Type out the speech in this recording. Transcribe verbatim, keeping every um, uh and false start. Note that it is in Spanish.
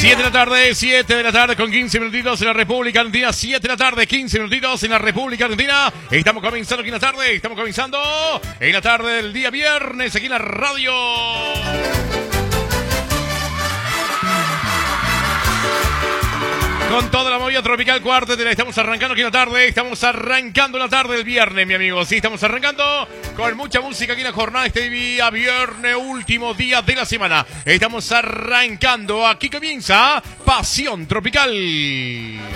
siete de la tarde, siete de la tarde con quince minutitos en la República Argentina. siete de la tarde, quince minutitos en la República Argentina. Estamos comenzando aquí en la tarde, estamos comenzando en la tarde del día viernes aquí en la radio. Con toda la movida tropical cuartet, estamos arrancando aquí en la tarde, estamos arrancando la tarde del viernes, mi amigo. Sí, estamos arrancando con mucha música aquí en la jornada este día viernes, último día de la semana. Estamos arrancando, aquí comienza Pasión Tropical.